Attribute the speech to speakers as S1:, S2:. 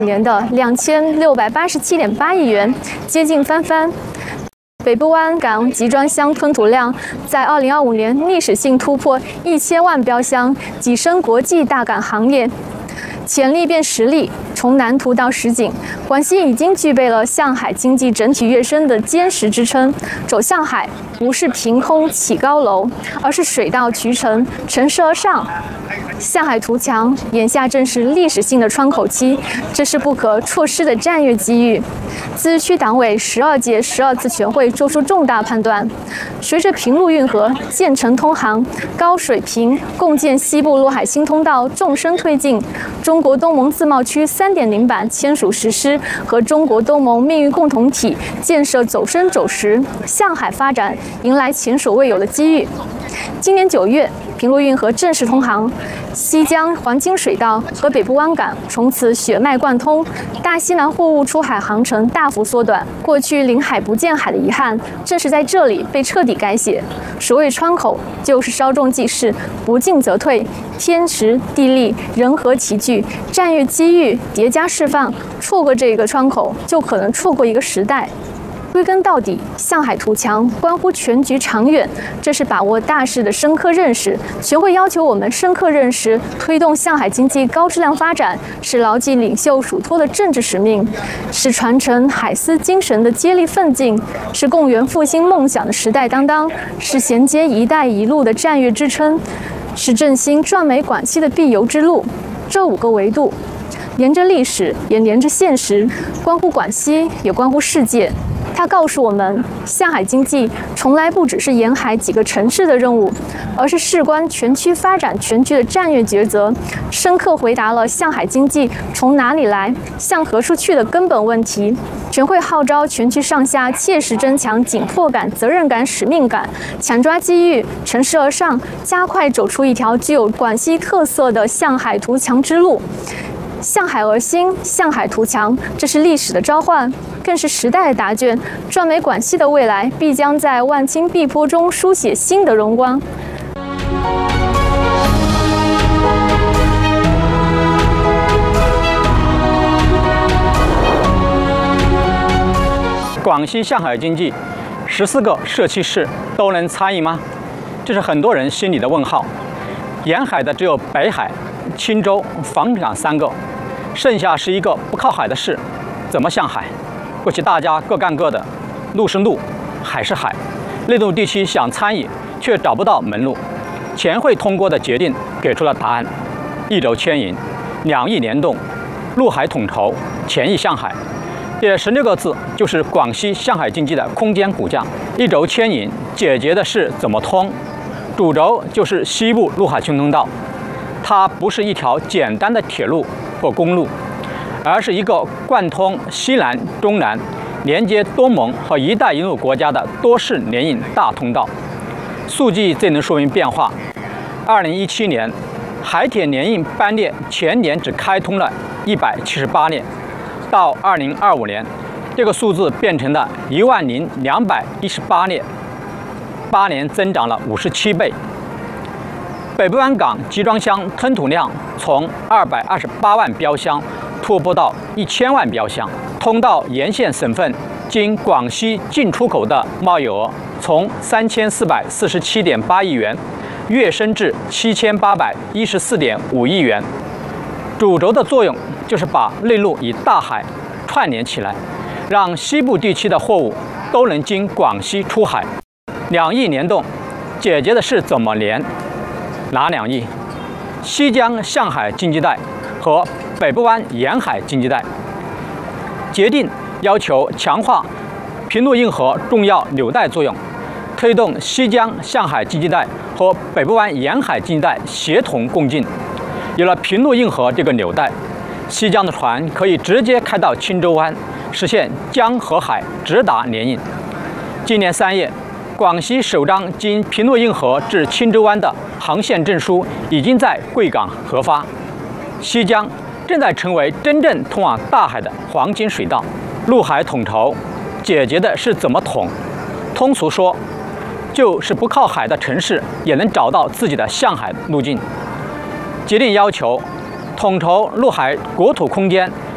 S1: 年的2687.8亿元，接近翻番。北部湾港集装箱吞吐量在2025年历史性突破1000万标箱，跻身国际大港行业。潜力变实力，从南图到实景，广西已经具备了向海经济整体跃升的坚实支撑。走向海不是凭空起高楼，而是水到渠成，乘势而上。向海图强，眼下正是历史性的窗口期，这是不可错失的战略机遇。自治区党委12届12次全会作出重大判断，随着平陆运河建成通航、高水平共建西部陆海新通道纵深推进，中国东盟自贸区3.0版签署实施和中国东盟命运共同体建设走深走实，向海发展迎来前所未有的机遇。今年9月，平陆运河正式通航，西江黄金水道和北部湾港从此血脉贯通，大西南货物出海航程大幅缩短。过去临海不见海的遗憾，正是在这里被彻底改写。所谓窗口，就是稍纵即逝，不进则退，天时地利人和齐聚，战略机遇叠加释放，错过这个窗口，就可能错过一个时代。归根到底，向海图强关乎全局长远，这是把握大势的深刻认识。全会要求我们深刻认识，推动向海经济高质量发展，是牢记领袖嘱托的政治使命，是传承海思精神的接力奋进，是共圆复兴梦想的时代担当，是衔接“一带一路”的战略支撑，是振兴壮美广西的必由之路。这5个维度，连着历史，也连着现实，关乎广西，也关乎世界。它告诉我们，向海经济从来不只是沿海几个城市的任务，而是事关全区发展全局的战略抉择，深刻回答了向海经济从哪里来、向何处去的根本问题。全会号召全区上下切实增强紧迫感、责任感、使命感，抢抓机遇，乘势而上，加快走出一条具有广西特色的向海图强之路。向海而兴，向海图强，这是历史的召唤，更是时代的答卷。壮美广西的未来，必将在万顷碧波中书写新的荣光。
S2: 广西向海经济14个社区市都能参与吗？这是很多人心里的问号。沿海的只有北海、钦州、防港3个，剩下11个不靠海的市，怎么向海？过去大家各干各的，路是路，海是海，内陆地区想参与却找不到门路。全会通过的决定给出了答案：1轴牵引，2翼联动，陆海统筹，全域向海。这16个字就是广西向海经济的空间骨架。1轴牵引解决的是怎么通，主轴就是西部陆海新通道。它不是一条简单的铁路或公路，而是一个贯通西南、中南、连接东盟和“一带一路”国家的多市联运大通道。数据最能说明变化。2017年，海铁联运班列全年只开通了178列，到2025年，这个数字变成了10218列，8年增长了57倍。北部湾港集装箱吞吐量从228万标箱突破到1000万标箱，通道沿线省份经广西进出口的贸易额从3447.8亿元跃升至7814.5亿元。主轴的作用就是把内陆与大海串联起来，让西部地区的货物都能经广西出海。2翼联动解决的是怎么连？哪2翼？西江向海经济带和北部湾沿海经济带。决定要求强化平陆运河重要纽带作用，推动西江向海经济带和北部湾沿海经济带协同共进。有了平陆运河这个纽带，西江的船可以直接开到钦州湾，实现江和海直达联运。今年3月，广西首张经平陆运河至钦州湾的航线证书已经在贵港核发。西江正在成为真正通往大海的黄金水道。陆海统筹解决的是怎么统，通俗说，就是不靠海的城市也能找到自己的向海路径。决定要求统筹陆海国土空间